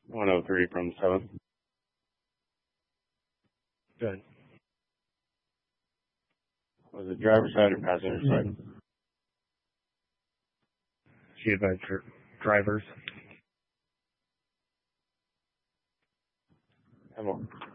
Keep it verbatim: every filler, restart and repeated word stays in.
one oh three from seventh. Good. Was it driver's side or passenger side? She advised her drivers. Come on.